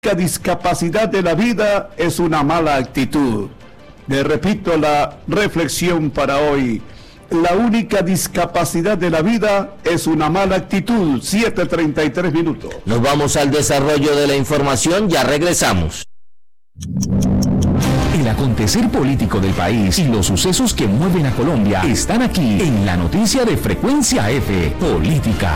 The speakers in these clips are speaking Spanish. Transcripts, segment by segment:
La discapacidad de la vida es una mala actitud. Le repito la reflexión para hoy. La única discapacidad de la vida es una mala actitud. 7:33 minutos. Nos vamos al desarrollo de la información, ya regresamos. El acontecer político del país y los sucesos que mueven a Colombia están aquí en la noticia de Frecuencia F, Política.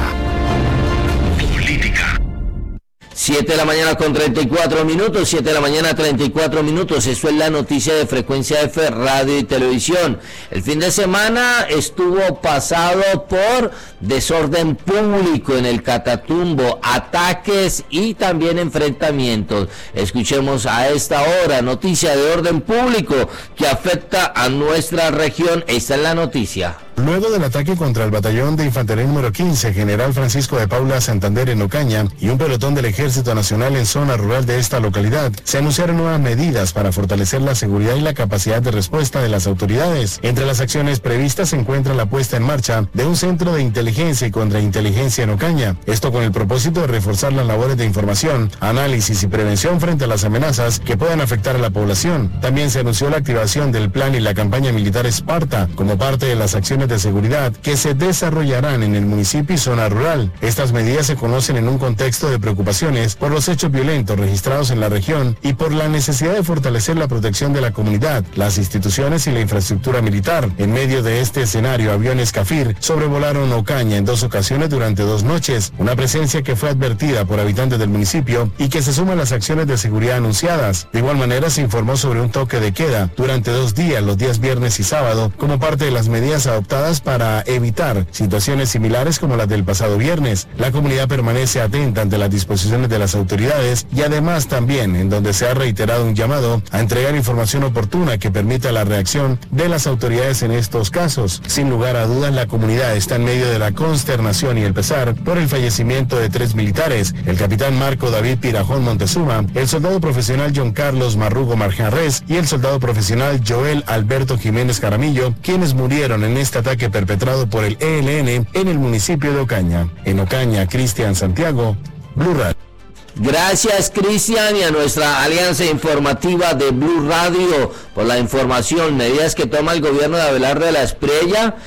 7 de la mañana con 34 minutos, 7 de la mañana 34 minutos, eso es la noticia de Frecuencia F, Radio y Televisión. El fin de semana estuvo pasado por desorden público en el Catatumbo, ataques y también enfrentamientos. Escuchemos a esta hora, noticia de orden público que afecta a nuestra región. Esta es la noticia. Luego del ataque contra el batallón de infantería número 15, General Francisco de Paula Santander en Ocaña y un pelotón del Ejército Nacional en zona rural de esta localidad, se anunciaron nuevas medidas para fortalecer la seguridad y la capacidad de respuesta de las autoridades. Entre las acciones previstas se encuentra la puesta en marcha de un centro de inteligencia y contrainteligencia en Ocaña, esto con el propósito de reforzar las labores de información, análisis y prevención frente a las amenazas que puedan afectar a la población. También se anunció la activación del plan y la campaña militar Esparta como parte de las acciones de seguridad que se desarrollarán en el municipio y zona rural. Estas medidas se conocen en un contexto de preocupaciones por los hechos violentos registrados en la región y por la necesidad de fortalecer la protección de la comunidad, las instituciones y la infraestructura militar. En medio de este escenario, aviones Cafir sobrevolaron Ocaña en 2 ocasiones durante 2 noches, una presencia que fue advertida por habitantes del municipio y que se suma a las acciones de seguridad anunciadas. De igual manera, se informó sobre un toque de queda durante 2 días, los días viernes y sábado, como parte de las medidas adoptadas para evitar situaciones similares como las del pasado viernes. La comunidad permanece atenta ante las disposiciones de las autoridades y además también en donde se ha reiterado un llamado a entregar información oportuna que permita la reacción de las autoridades en estos casos. Sin lugar a dudas, la comunidad está en medio de la consternación y el pesar por el fallecimiento de 3 militares, el capitán Marco David Pirajón Montezuma, el soldado profesional John Carlos Marrugo Marjarres y el soldado profesional Joel Alberto Jiménez Caramillo, quienes murieron en este ataque perpetrado por el ELN en el municipio de Ocaña. En Ocaña, Cristian Santiago, Blue Radio. Gracias, Cristian, y a nuestra alianza informativa de Blue Radio por la información, medidas que toma el gobierno de Abelardo de la Espriella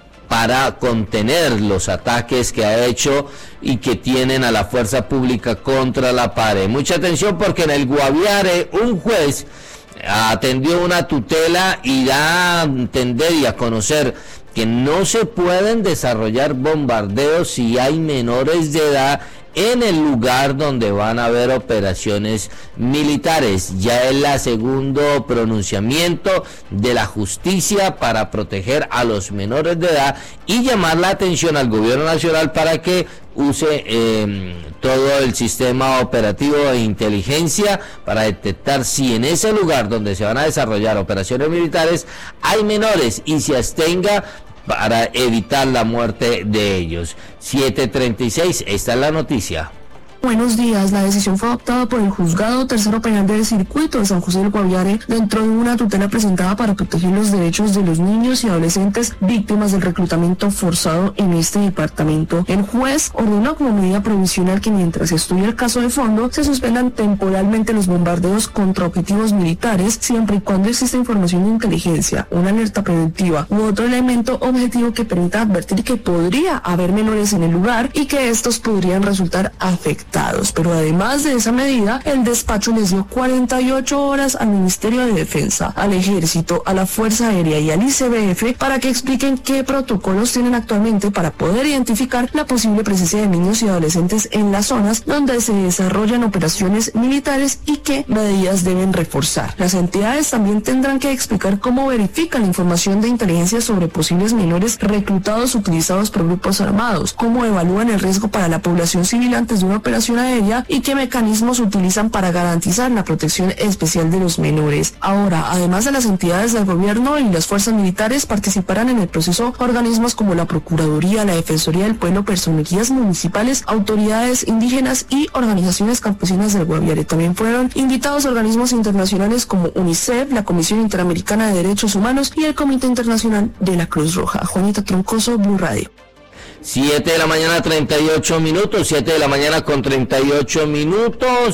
para contener los ataques que ha hecho y que tienen a la fuerza pública contra la pared. Mucha atención porque en el Guaviare un juez atendió una tutela y da a entender y a conocer que no se pueden desarrollar bombardeos si hay menores de edad en el lugar donde van a haber operaciones militares. Ya es el segundo pronunciamiento de la justicia para proteger a los menores de edad y llamar la atención al gobierno nacional para que use todo el sistema operativo de inteligencia para detectar si en ese lugar donde se van a desarrollar operaciones militares hay menores y se abstenga para evitar la muerte de ellos. 7:36, esta es la noticia. Buenos días. La decisión fue adoptada por el Juzgado Tercero Penal del Circuito de San José del Guaviare dentro de una tutela presentada para proteger los derechos de los niños y adolescentes víctimas del reclutamiento forzado en este departamento. El juez ordenó como medida provisional que mientras se estudia el caso de fondo se suspendan temporalmente los bombardeos contra objetivos militares siempre y cuando exista información de inteligencia, una alerta preventiva u otro elemento objetivo que permita advertir que podría haber menores en el lugar y que estos podrían resultar afectados. Pero además de esa medida, el despacho les dio 48 horas al Ministerio de Defensa, al Ejército, a la Fuerza Aérea y al ICBF para que expliquen qué protocolos tienen actualmente para poder identificar la posible presencia de niños y adolescentes en las zonas donde se desarrollan operaciones militares y qué medidas deben reforzar. Las entidades también tendrán que explicar cómo verifican la información de inteligencia sobre posibles menores reclutados utilizados por grupos armados, cómo evalúan el riesgo para la población civil antes de una operación aérea y qué mecanismos utilizan para garantizar la protección especial de los menores. Ahora, además de las entidades del gobierno y las fuerzas militares, participarán en el proceso organismos como la Procuraduría, la Defensoría del Pueblo, personerías municipales, autoridades indígenas y organizaciones campesinas del Guaviare. También fueron invitados organismos internacionales como UNICEF, la Comisión Interamericana de Derechos Humanos y el Comité Internacional de la Cruz Roja. Juanita Troncoso, Blue Radio. 7 de la mañana 38 minutos, 7 de la mañana con 38 minutos.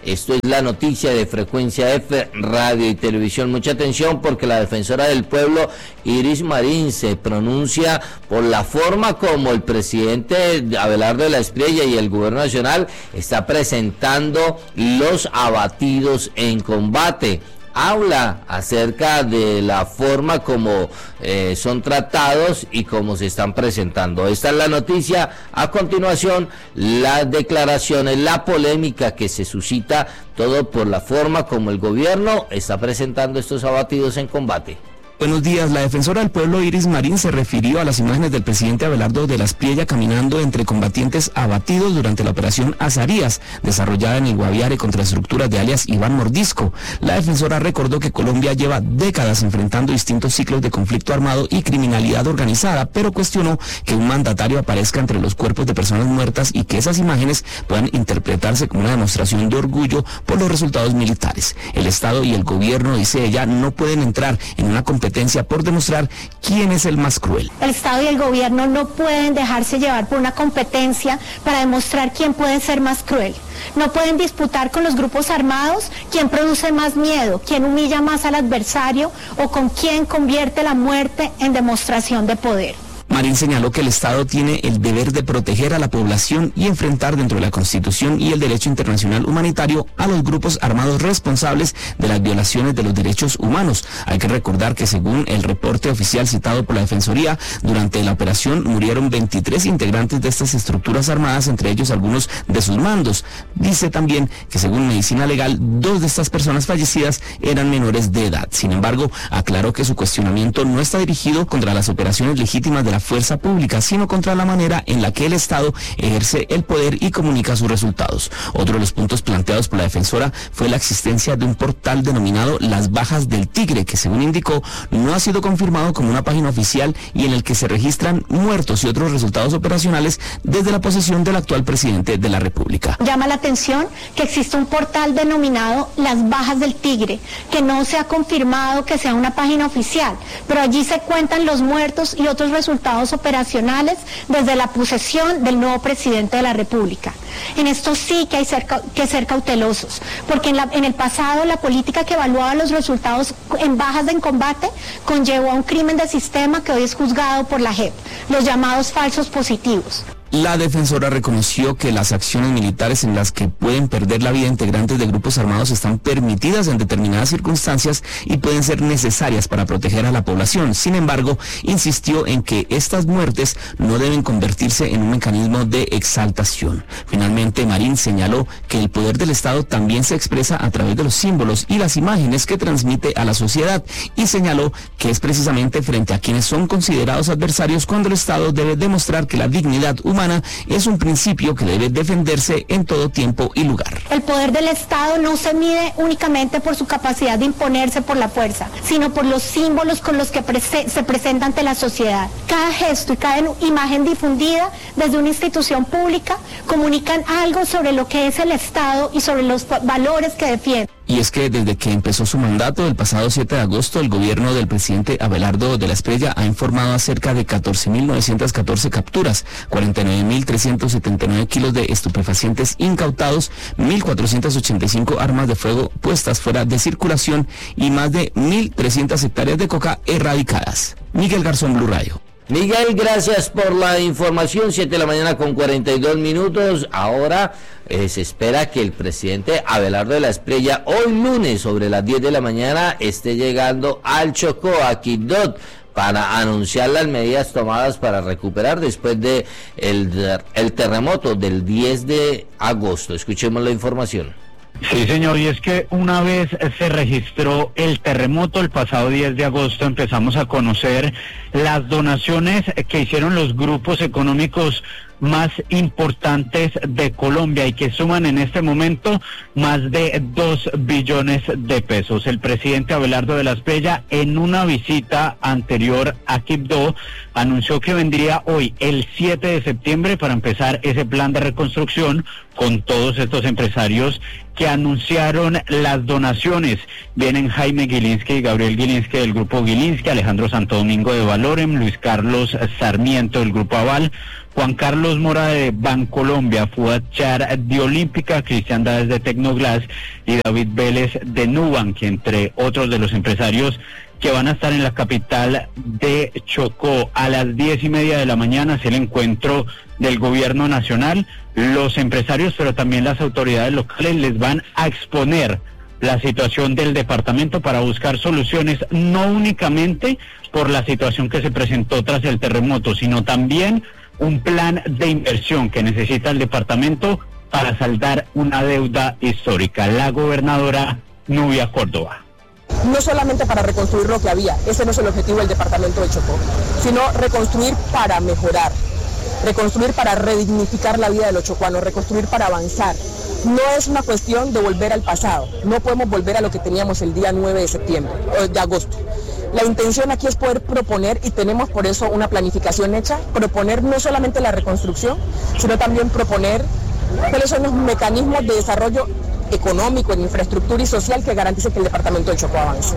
Esto es la noticia de Frecuencia F, Radio y Televisión. Mucha atención porque la defensora del pueblo, Iris Marín, se pronuncia por la forma como el presidente Abelardo de la Espriella y el gobierno nacional está presentando los abatidos en combate. Habla acerca de la forma como son tratados y cómo se están presentando. Esta es la noticia. A continuación, las declaraciones, la polémica que se suscita, todo por la forma como el gobierno está presentando estos abatidos en combate. Buenos días. La defensora del pueblo Iris Marín se refirió a las imágenes del presidente Abelardo de la Espriella caminando entre combatientes abatidos durante la operación Azarías, desarrollada en el Guaviare contra estructuras de alias Iván Mordisco. La defensora recordó que Colombia lleva décadas enfrentando distintos ciclos de conflicto armado y criminalidad organizada, pero cuestionó que un mandatario aparezca entre los cuerpos de personas muertas y que esas imágenes puedan interpretarse como una demostración de orgullo por los resultados militares. El Estado y el gobierno, dice ella, no pueden entrar en una competencia por demostrar quién es el más cruel. El Estado y el gobierno no pueden dejarse llevar por una competencia para demostrar quién puede ser más cruel. No pueden disputar con los grupos armados quién produce más miedo, quién humilla más al adversario o con quién convierte la muerte en demostración de poder. Marín señaló que el Estado tiene el deber de proteger a la población y enfrentar dentro de la Constitución y el derecho internacional humanitario a los grupos armados responsables de las violaciones de los derechos humanos. Hay que recordar que según el reporte oficial citado por la Defensoría, durante la operación murieron 23 integrantes de estas estructuras armadas, entre ellos algunos de sus mandos. Dice también que según Medicina Legal, 2 de estas personas fallecidas eran menores de edad. Sin embargo, aclaró que su cuestionamiento no está dirigido contra las operaciones legítimas de la fuerza pública, sino contra la manera en la que el Estado ejerce el poder y comunica sus resultados. Otro de los puntos planteados por la defensora fue la existencia de un portal denominado Las Bajas del Tigre, que según indicó no ha sido confirmado como una página oficial y en el que se registran muertos y otros resultados operacionales desde la posesión del actual presidente de la República. Llama la atención que existe un portal denominado Las Bajas del Tigre, que no se ha confirmado que sea una página oficial, pero allí se cuentan los muertos y otros resultados operacionales desde la posesión del nuevo presidente de la República. En esto sí que hay que ser cautelosos, porque en el pasado la política que evaluaba los resultados en bajas en combate conllevó a un crimen de sistema que hoy es juzgado por la JEP, los llamados falsos positivos. La defensora reconoció que las acciones militares en las que pueden perder la vida integrantes de grupos armados están permitidas en determinadas circunstancias y pueden ser necesarias para proteger a la población. Sin embargo, insistió en que estas muertes no deben convertirse en un mecanismo de exaltación. Finalmente, Marín señaló que el poder del Estado también se expresa a través de los símbolos y las imágenes que transmite a la sociedad, y señaló que es precisamente frente a quienes son considerados adversarios cuando el Estado debe demostrar que la dignidad humana es un principio que debe defenderse en todo tiempo y lugar. El poder del Estado no se mide únicamente por su capacidad de imponerse por la fuerza, sino por los símbolos con los que se presenta ante la sociedad. Cada gesto y cada imagen difundida desde una institución pública comunican algo sobre lo que es el Estado y sobre los valores que defiende. Y es que desde que empezó su mandato el pasado 7 de agosto, el gobierno del presidente Abelardo de la Espriella ha informado acerca de 14.914 capturas, 49.379 kilos de estupefacientes incautados, 1.485 armas de fuego puestas fuera de circulación y más de 1.300 hectáreas de coca erradicadas. Miguel Garzón, Blue Radio. Miguel, gracias por la información. 7 de la mañana con 42 minutos. Ahora se espera que el presidente Abelardo de la Espriella hoy lunes sobre las 10 de la mañana esté llegando al Chocó, a Quibdó, para anunciar las medidas tomadas para recuperar después de el terremoto del 10 de agosto. Escuchemos la información. Sí, señor, y es que una vez se registró el terremoto el pasado 10 de agosto, empezamos a conocer las donaciones que hicieron los grupos económicos más importantes de Colombia y que suman en este momento más de 2 billones de pesos. El presidente Abelardo de la Espriella, en una visita anterior a Quibdó, anunció que vendría hoy, el 7 de septiembre, para empezar ese plan de reconstrucción con todos estos empresarios que anunciaron las donaciones. Vienen Jaime Gilinski y Gabriel Gilinski del Grupo Gilinski, Alejandro Santo Domingo de Valorem, Luis Carlos Sarmiento del Grupo Aval, Juan Carlos Mora de Bancolombia, Fuad Char de Olímpica, Cristian Dáez de Tecnoglass y David Vélez de Nubank, entre otros de los empresarios que van a estar en la capital de Chocó. A las 10:30 de la mañana es el encuentro del gobierno nacional. Los empresarios, pero también las autoridades locales, les van a exponer la situación del departamento para buscar soluciones, no únicamente por la situación que se presentó tras el terremoto, sino también un plan de inversión que necesita el departamento para saldar una deuda histórica. La gobernadora Nubia Córdoba. No solamente para reconstruir lo que había, ese no es el objetivo del departamento de Chocó, sino reconstruir para mejorar, reconstruir para redignificar la vida de los chocuanos, reconstruir para avanzar. No es una cuestión de volver al pasado, no podemos volver a lo que teníamos el día 9 de agosto. La intención aquí es poder proponer, y tenemos por eso una planificación hecha, proponer no solamente la reconstrucción, sino también proponer cuáles son los mecanismos de desarrollo económico, en infraestructura y social que garantice que el departamento de Chocó avance.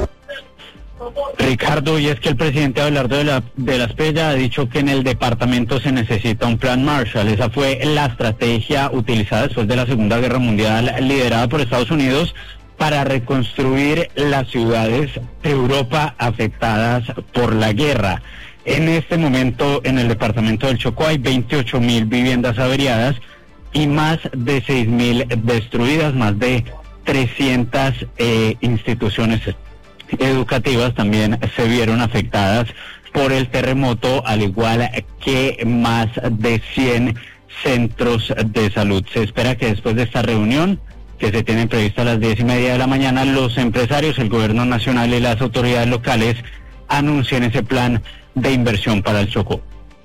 Ricardo, y es que el presidente Abelardo de la Espriella ha dicho que en el departamento se necesita un plan Marshall. Esa fue la estrategia utilizada después de la Segunda Guerra Mundial, liderada por Estados Unidos, para reconstruir las ciudades de Europa afectadas por la guerra. En este momento, en el departamento del Chocó hay 28.000 viviendas averiadas y más de 6.000 destruidas, más de 300 instituciones educativas también se vieron afectadas por el terremoto, al igual que más de 100 centros de salud. Se espera que después de esta reunión, que se tiene prevista a las 10:30 de la mañana, los empresarios, el gobierno nacional y las autoridades locales anuncien ese plan de inversión para el Chocó.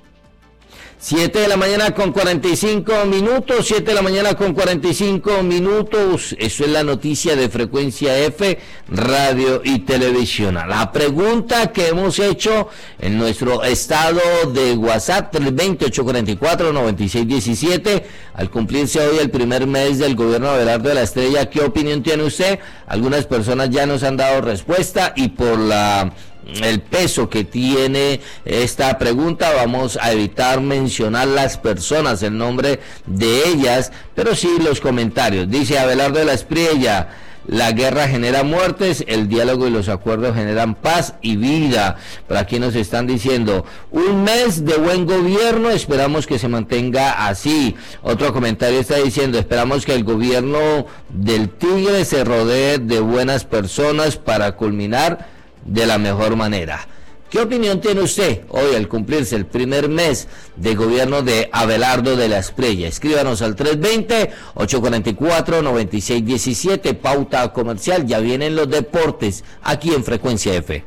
7 de la mañana con 45 minutos, 7 de la mañana con 45 minutos, eso es la noticia de Frecuencia F, radio y televisión. La pregunta que hemos hecho en nuestro estado de WhatsApp, 320-844-9617, al cumplirse hoy el primer mes del gobierno de Abelardo de la Espriella, ¿qué opinión tiene usted? Algunas personas ya nos han dado respuesta, y por el peso que tiene esta pregunta vamos a evitar mencionar las personas, el nombre de ellas, pero sí los comentarios. Dice Abelardo de la Espriella: la guerra genera muertes, el diálogo y los acuerdos generan paz y vida. Por aquí nos están diciendo: un mes de buen gobierno, esperamos que se mantenga así. Otro comentario está diciendo: esperamos que el gobierno del Tigre se rodee de buenas personas para culminar de la mejor manera. ¿Qué opinión tiene usted hoy al cumplirse el primer mes de gobierno de Abelardo de la Espriella? Escríbanos al 320-844-9617, pauta comercial. Ya vienen los deportes aquí en Frecuencia F.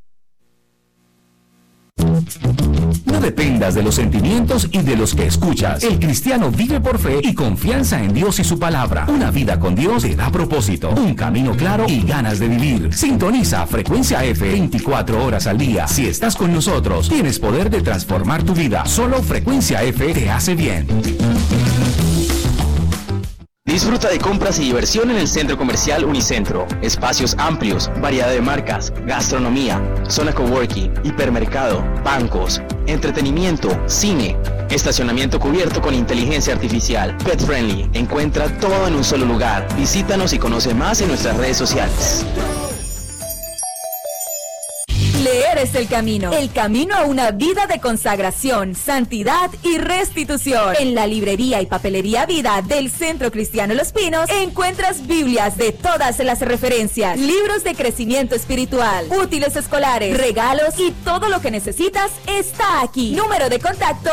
No dependas de los sentimientos y de los que escuchas. El cristiano vive por fe y confianza en Dios y su palabra. Una vida con Dios te da propósito, un camino claro y ganas de vivir. Sintoniza Frecuencia F 24 horas al día. Si estás con nosotros, tienes poder de transformar tu vida. Solo Frecuencia F te hace bien. Disfruta de compras y diversión en el Centro Comercial Unicentro. Espacios amplios, variedad de marcas, gastronomía, zona coworking, hipermercado, bancos, entretenimiento, cine, estacionamiento cubierto con inteligencia artificial, pet friendly. Encuentra todo en un solo lugar. Visítanos y conoce más en nuestras redes sociales. Leer es el camino a una vida de consagración, santidad y restitución. En la librería y papelería Vida del Centro Cristiano Los Pinos encuentras Biblias de todas las referencias, libros de crecimiento espiritual, útiles escolares, regalos y todo lo que necesitas está aquí. Número de contacto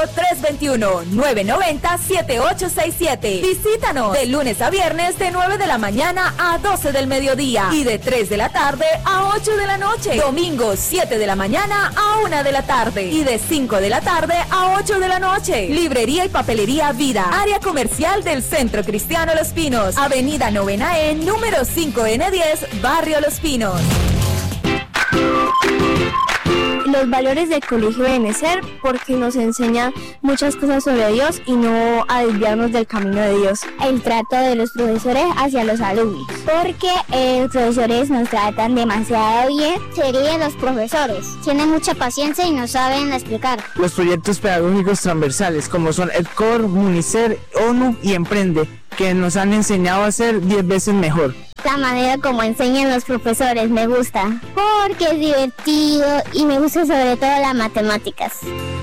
321-990-7867. Visítanos de lunes a viernes de 9 de la mañana a 12 del mediodía y de 3 de la tarde a 8 de la noche. Domingos 7 de la mañana a 1 de la tarde y de 5 de la tarde a 8 de la noche. Librería y papelería Vida, área comercial del Centro Cristiano Los Pinos, Avenida 9E, número 5N10, Barrio Los Pinos. los valores del colegio deben ser porque nos enseñan muchas cosas sobre Dios y no a desviarnos del camino de Dios. El trato de los profesores hacia los alumnos, porque los profesores nos tratan demasiado bien. Serían los profesores, tienen mucha paciencia y nos saben explicar. Los proyectos pedagógicos transversales como son EdCor, Municer, ONU y Emprende, que nos han enseñado a ser 10 veces mejor. La manera como enseñan los profesores me gusta, porque es divertido y me gusta sobre todo las matemáticas.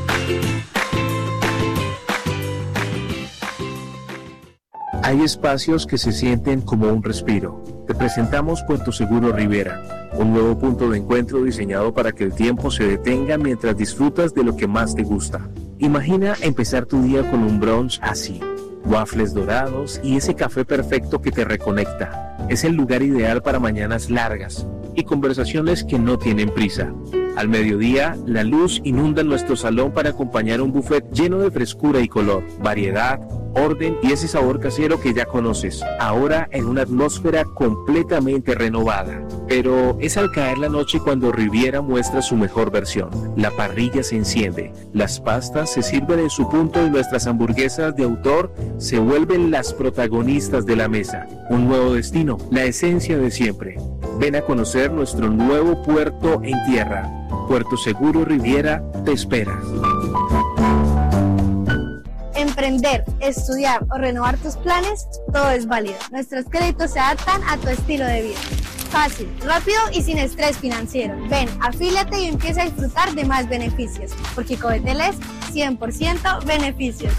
Hay espacios que se sienten como un respiro. Te presentamos Puerto Seguro Rivera, un nuevo punto de encuentro diseñado para que el tiempo se detenga mientras disfrutas de lo que más te gusta. Imagina empezar tu día con un brunch así, waffles dorados y ese café perfecto que te reconecta. Es el lugar ideal para mañanas largas y conversaciones que no tienen prisa. Al mediodía, la luz inunda nuestro salón para acompañar un buffet lleno de frescura y color, variedad, orden y ese sabor casero que ya conoces, ahora en una atmósfera completamente renovada. Pero es al caer la noche cuando Riviera muestra su mejor versión. La parrilla se enciende, las pastas se sirven en su punto y nuestras hamburguesas de autor se vuelven las protagonistas de la mesa. Un nuevo destino, la esencia de siempre. Ven a conocer nuestro nuevo puerto en tierra. Puerto Seguro Riviera te espera. Emprender, estudiar o renovar tus planes, todo es válido. Nuestros créditos se adaptan a tu estilo de vida. Fácil, rápido y sin estrés financiero. Ven, afíliate y empieza a disfrutar de más beneficios, porque Codetel es 100% beneficios.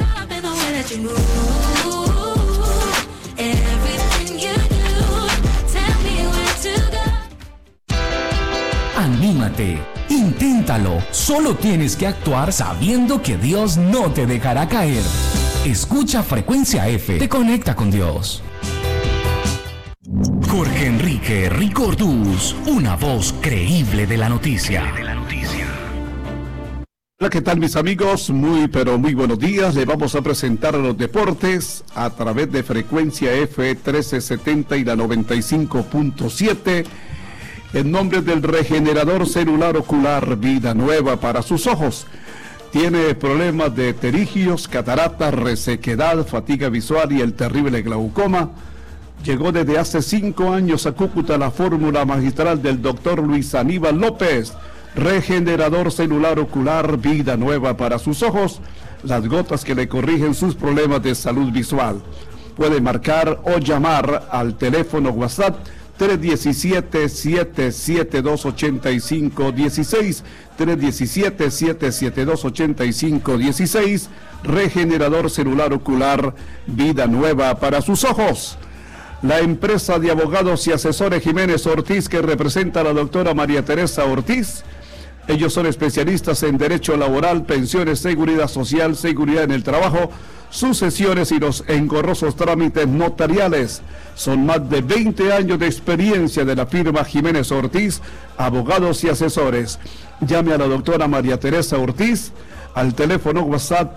Anímate, inténtalo. Solo tienes que actuar sabiendo que Dios no te dejará caer. Escucha Frecuencia F, te conecta con Dios. Jorge Enrique Ricordús, una voz creíble de la noticia. Hola, ¿qué tal mis amigos? Muy buenos días. Le vamos a presentar a los deportes a través de Frecuencia F 1370 y la 95.7. En nombre del regenerador celular ocular Vida Nueva para sus ojos. Tiene problemas de pterigios, cataratas, resequedad, fatiga visual y el terrible glaucoma. Llegó desde hace 5 años a Cúcuta la fórmula magistral del doctor Luis Aníbal López. Regenerador celular ocular Vida Nueva para sus ojos. Las gotas que le corrigen sus problemas de salud visual. Puede marcar o llamar al teléfono WhatsApp 317-772-8516, 317-772-8516, regenerador celular ocular Vida Nueva para sus ojos. La empresa de abogados y asesores Jiménez Ortiz, que representa a la doctora María Teresa Ortiz. Ellos son especialistas en derecho laboral, pensiones, seguridad social, seguridad en el trabajo, sucesiones y los engorrosos trámites notariales. Son más de 20 años de experiencia de la firma Jiménez Ortiz, abogados y asesores. Llame a la doctora María Teresa Ortiz al teléfono WhatsApp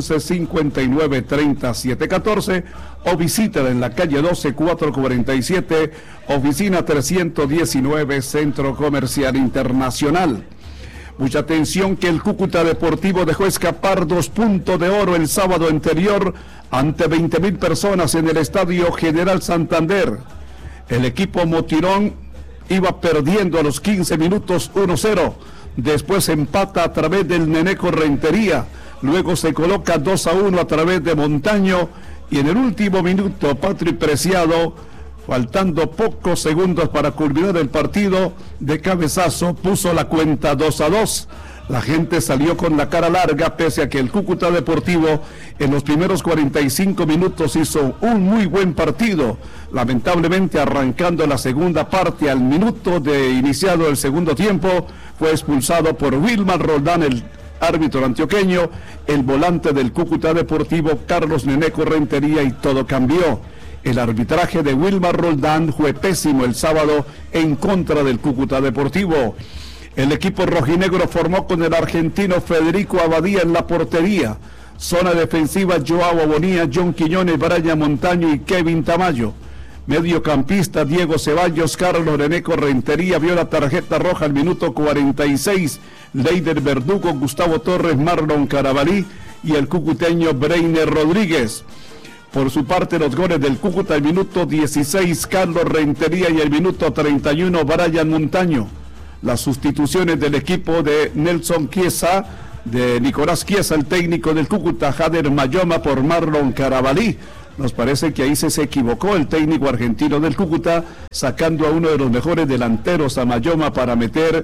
311-5930-714 o visítala en la calle 12, 447, oficina 319, Centro Comercial Internacional. Mucha atención que el Cúcuta Deportivo dejó escapar 2 puntos de oro el sábado anterior ante 20,000 personas en el Estadio General Santander. El equipo Motirón iba perdiendo a los 15 minutos 1-0. Después empata a través del Neneco Rentería. Luego se coloca 2-1 a través de Montaño. Y en el último minuto, Patrick Preciado, faltando pocos segundos para culminar el partido, de cabezazo puso la cuenta 2-2. La gente salió con la cara larga, pese a que el Cúcuta Deportivo en los primeros 45 minutos hizo un muy buen partido. Lamentablemente, arrancando la segunda parte, al minuto de iniciado el segundo tiempo, fue expulsado por Wilmar Roldán, el árbitro antioqueño, el volante del Cúcuta Deportivo, Carlos Neneco Rentería, y todo cambió. El arbitraje de Wilmar Roldán fue pésimo el sábado en contra del Cúcuta Deportivo. El equipo rojinegro formó con el argentino Federico Abadía en la portería. Zona defensiva: Joao Bonilla, John Quiñones, Brian Montaño y Kevin Tamayo. Mediocampista: Diego Ceballos. Carlos Neneco Rentería vio la tarjeta roja al minuto 46 Leider Verdugo, Gustavo Torres, Marlon Carabalí y el cucuteño Breiner Rodríguez. Por su parte, los goles del Cúcuta, el minuto 16, Carlos Rentería, y el minuto 31, Brian Montaño. Las sustituciones del equipo de Nelson Chiesa, de Nicolás Chiesa, el técnico del Cúcuta, Jader Mayoma por Marlon Carabalí. Nos parece que ahí se equivocó el técnico argentino del Cúcuta, sacando a uno de los mejores delanteros, a Mayoma, para meter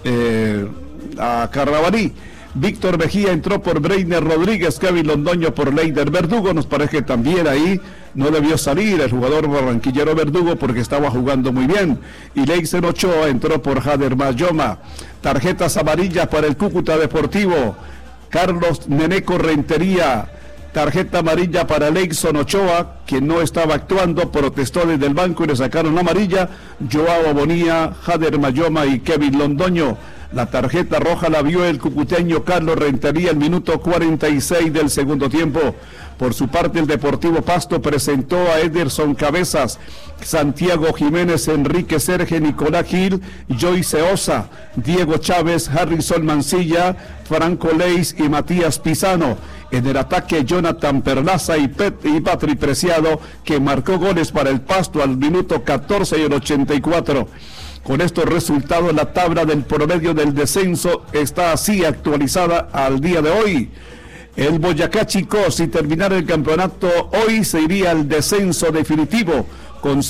a Carabalí. Víctor Mejía entró por Breiner Rodríguez, Kevin Londoño por Leider Verdugo. Nos parece que también ahí no debió salir el jugador barranquillero Verdugo porque estaba jugando muy bien. Y Leisen Ochoa entró por Jader Mayoma. Tarjetas amarillas para el Cúcuta Deportivo. Carlos Neneco Rentería. Tarjeta amarilla para Leison Ochoa, que no estaba actuando, protestó desde el banco y le sacaron la amarilla. Joao Bonilla, Jader Mayoma y Kevin Londoño. La tarjeta roja la vio el cucuteño Carlos Rentería, el minuto 46 del segundo tiempo. Por su parte, el Deportivo Pasto presentó a Ederson Cabezas, Santiago Jiménez, Enrique Serge, Nicolás Gil, Joyce Osa, Diego Chávez, Harrison Mancilla, Franco Leis y Matías Pisano. En el ataque, Jonathan Perlaza y Patri Preciado, que marcó goles para el Pasto al minuto 14 y el 84. Con estos resultados, la tabla del promedio del descenso está así actualizada al día de hoy. El Boyacá Chicó, si terminara el campeonato hoy, se iría al descenso definitivo con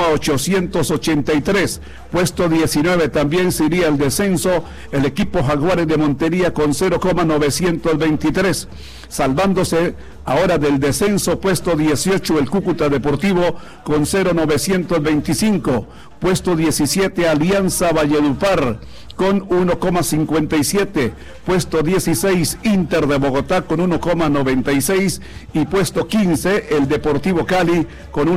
0,883. Puesto 19 también se iría al descenso el equipo Jaguares de Montería con 0,923. Salvándose ahora del descenso, puesto 18 el Cúcuta Deportivo con 0,925. Puesto 17 Alianza Valledupar con 1,57. Puesto 16 Inter de Bogotá con 1,96. Y puesto 15 el Deportivo Cali con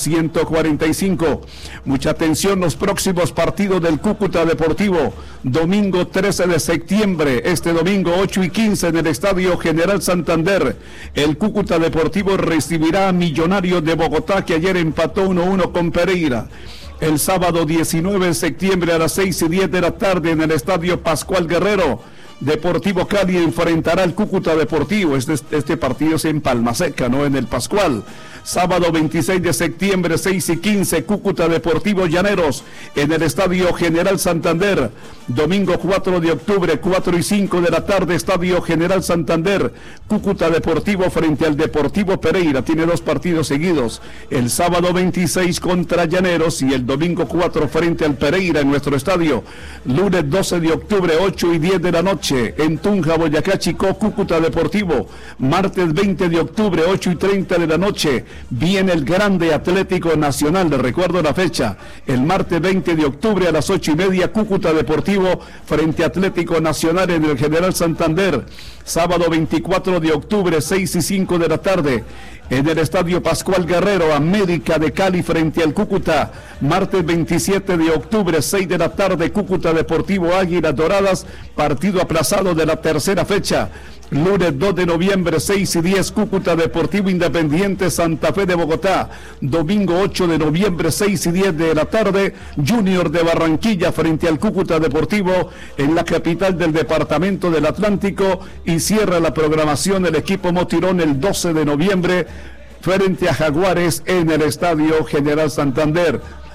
1,145. Mucha atención, los próximos partidos del Cúcuta Deportivo. Domingo 13 de septiembre, este domingo 8:15 en el Estadio General Santander. El Cúcuta Deportivo recibirá a Millonarios de Bogotá, que ayer empató 1-1 con Pereira. El sábado 19 de septiembre a las 6:10 de la tarde en el Estadio Pascual Guerrero, Deportivo Cali enfrentará al Cúcuta Deportivo. Este partido es en Palma Seca, no en el Pascual. Sábado 26 de septiembre, 6:15, Cúcuta Deportivo Llaneros en el Estadio General Santander. Domingo 4 de octubre, 4:05 de la tarde, Estadio General Santander. Cúcuta Deportivo frente al Deportivo Pereira. Tiene dos partidos seguidos. El sábado 26 contra Llaneros y el domingo 4 frente al Pereira en nuestro estadio. Lunes 12 de octubre, 8:10 de la noche, en Tunja, Boyacá, Chicó, Cúcuta Deportivo. Martes 20 de octubre, 8:30 de la noche, viene el grande Atlético Nacional. Les recuerdo la fecha: el martes 20 de octubre a las 8:30, Cúcuta Deportivo frente a Atlético Nacional en el General Santander. Sábado 24 de octubre, 6:05 de la tarde, en el Estadio Pascual Guerrero, América de Cali frente al Cúcuta. Martes 27 de octubre, 6 de la tarde, Cúcuta Deportivo Águilas Doradas, partido aplazado de la tercera fecha. Lunes 2 de noviembre, 6:10, Cúcuta Deportivo Independiente Santa Fe de Bogotá. Domingo 8 de noviembre, 6:10 de la tarde, Junior de Barranquilla frente al Cúcuta Deportivo en la capital del departamento del Atlántico. Y cierra la programación el equipo Motirón el 12 de noviembre frente a Jaguares en el Estadio General Santander.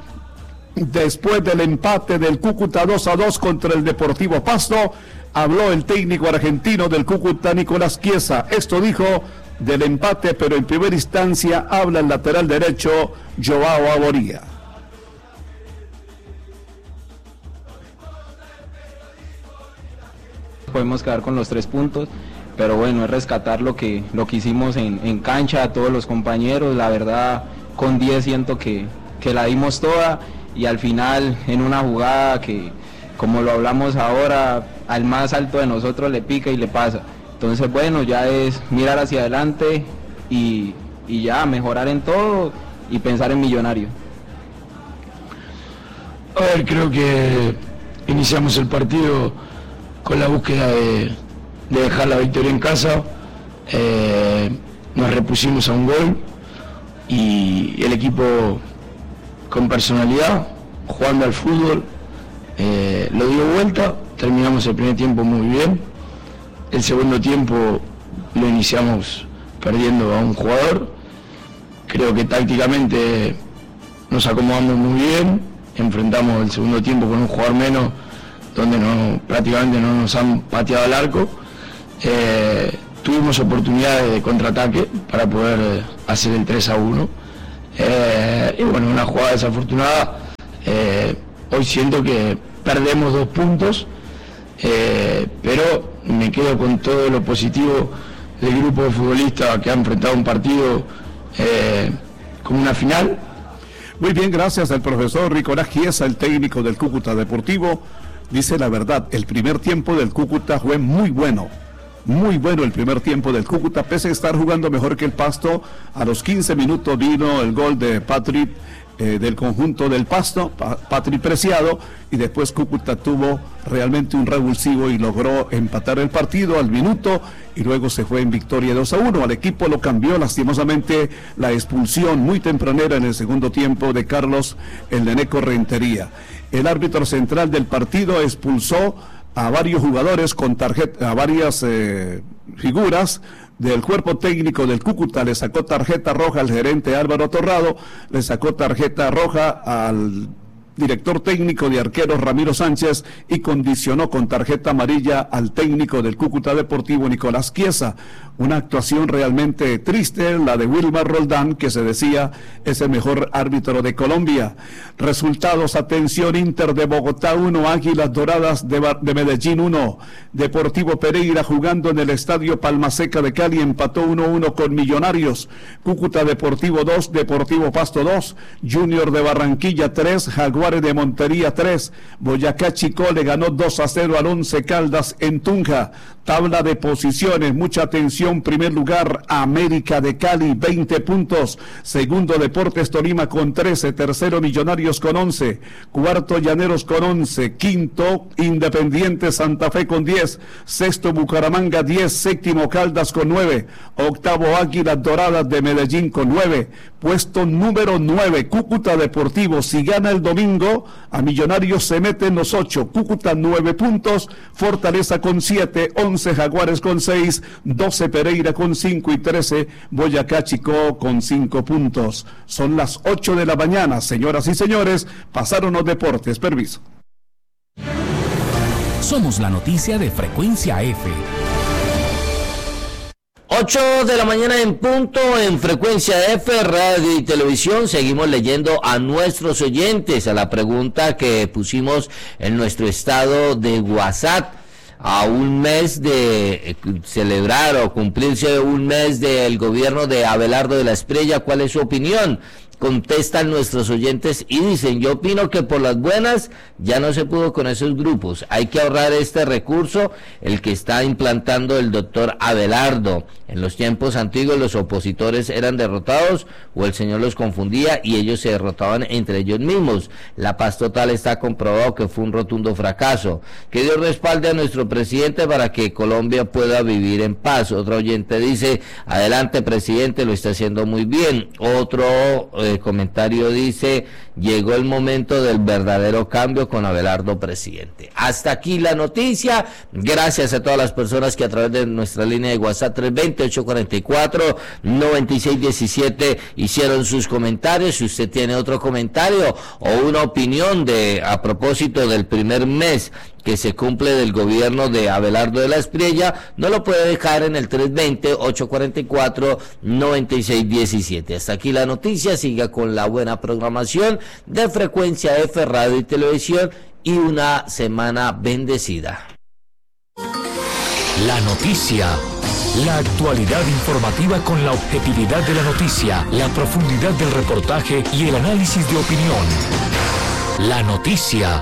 Después del empate del Cúcuta 2-2 contra el Deportivo Pasto, habló el técnico argentino del Cúcuta, Nicolás Chiesa. Esto dijo del empate, pero en primera instancia habla el lateral derecho, Joao Aboría. Podemos quedar con los 3 puntos, pero bueno, es rescatar lo que hicimos en cancha, a todos los compañeros. La verdad, con 10 siento que la dimos toda, y al final en una jugada que, como lo hablamos ahora, al más alto de nosotros le pica y le pasa. Entonces bueno, ya es mirar hacia adelante y ya mejorar en todo y pensar en Millonarios. A ver, creo que iniciamos el partido con la búsqueda de dejar la victoria en casa. Nos repusimos a un gol y el equipo con personalidad, jugando al fútbol, lo dio vuelta terminamos el primer tiempo muy bien. El segundo tiempo lo iniciamos perdiendo a un jugador. Creo que tácticamente nos acomodamos muy bien. Enfrentamos el segundo tiempo con un jugador menos, donde prácticamente no nos han pateado al arco. Tuvimos oportunidades de contraataque para poder hacer el 3-1. Y bueno, una jugada desafortunada. Hoy siento que perdemos 2 puntos, pero me quedo con todo lo positivo del grupo de futbolistas que ha enfrentado un partido como una final. Muy bien, gracias al profesor Nicolás Chiesa, el técnico del Cúcuta Deportivo. Dice la verdad, el primer tiempo del Cúcuta fue muy bueno. Muy bueno el primer tiempo del Cúcuta, pese a estar jugando mejor que el Pasto. A los 15 minutos vino el gol de Patrick del conjunto del Pasto, Patrick Preciado, y después Cúcuta tuvo realmente un revulsivo y logró empatar el partido al minuto, y luego se fue en victoria 2-1. Al equipo lo cambió lastimosamente la expulsión muy tempranera en el segundo tiempo de Carlos el Neneco Rentería. El árbitro central del partido expulsó a varios jugadores con tarjeta, a varias figuras del cuerpo técnico del Cúcuta. Le sacó tarjeta roja al gerente Álvaro Torrado, le sacó tarjeta roja al director técnico de arqueros Ramiro Sánchez y condicionó con tarjeta amarilla al técnico del Cúcuta Deportivo Nicolás Chiesa. Una actuación realmente triste, la de Wilmar Roldán, que se decía es el mejor árbitro de Colombia. Resultados, atención: Inter de Bogotá 1, Águilas Doradas de Medellín 1. Deportivo Pereira, jugando en el Estadio Palmaseca de Cali, empató 1-1 con Millonarios. Cúcuta Deportivo 2, Deportivo Pasto 2, Junior de Barranquilla 3, Jaguares de Montería 3, Boyacá Chicó le ganó 2-0 al Once Caldas en Tunja. Tabla de posiciones, mucha atención: primer lugar América de Cali, 20 puntos, segundo Deportes Tolima con 13, tercero Millonarios con 11, cuarto Llaneros con 11, quinto Independiente Santa Fe con 10, sexto Bucaramanga 10, séptimo Caldas con 9, octavo Águilas Doradas de Medellín con 9, puesto número 9 Cúcuta Deportivo. Si gana el domingo a Millonarios se mete en los 8, Cúcuta 9 puntos, Fortaleza con 7, 11 Jaguares con 6, 12 Pereira con 5 y 13 Boyacá Chicó con 5 puntos. Son las 8 de la mañana, señoras y señores, pasaron los deportes. Permiso. Somos la noticia de Frecuencia F. 8 de la mañana en punto en Frecuencia F, Radio y Televisión. Seguimos leyendo a nuestros oyentes, a la pregunta que pusimos en nuestro estado de WhatsApp. A un mes de celebrar o cumplirse un mes del gobierno de Abelardo de la Espriella, ¿cuál es su opinión? Contestan nuestros oyentes y dicen: yo opino que por las buenas ya no se pudo con esos grupos, hay que ahorrar este recurso, el que está implantando el doctor Abelardo. En los tiempos antiguos los opositores eran derrotados o el señor los confundía y ellos se derrotaban entre ellos mismos. La paz total está comprobado que fue un rotundo fracaso. Que Dios respalde a nuestro presidente para que Colombia pueda vivir en paz. Otro oyente dice: adelante presidente, lo está haciendo muy bien. Otro comentario dice: llegó el momento del verdadero cambio con Abelardo presidente. Hasta aquí la noticia. Gracias a todas las personas que a través de nuestra línea de WhatsApp 320-844-9617 hicieron sus comentarios. Si usted tiene otro comentario o una opinión a propósito del primer mes que se cumple del gobierno de Abelardo de la Espriella, no lo puede dejar en el 320-844-9617. Hasta aquí la noticia. Siga con la buena programación de Frecuencia F, Radio y Televisión, y una semana bendecida. La noticia. La actualidad informativa con la objetividad de la noticia, la profundidad del reportaje y el análisis de opinión. La noticia.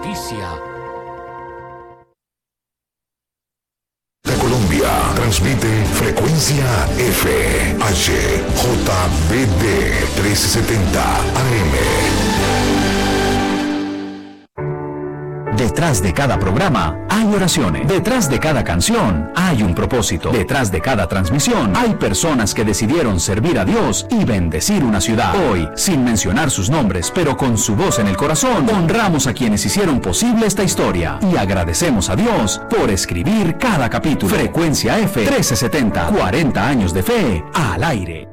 Colombia transmite Frecuencia F, HJBD 1370 AM. Detrás de cada programa hay oraciones. Detrás de cada canción hay un propósito. Detrás de cada transmisión hay personas que decidieron servir a Dios y bendecir una ciudad. Hoy, sin mencionar sus nombres, pero con su voz en el corazón, honramos a quienes hicieron posible esta historia y agradecemos a Dios por escribir cada capítulo. Frecuencia F 1370, 40 años de fe al aire.